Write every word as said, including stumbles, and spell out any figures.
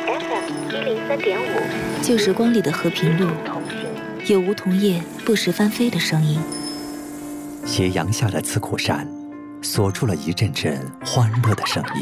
F M 一零三点五， 旧时光里的和平路，有梧桐叶不时翻飞的声音。 斜阳下的刺口山，锁住了一阵阵欢乐的声音。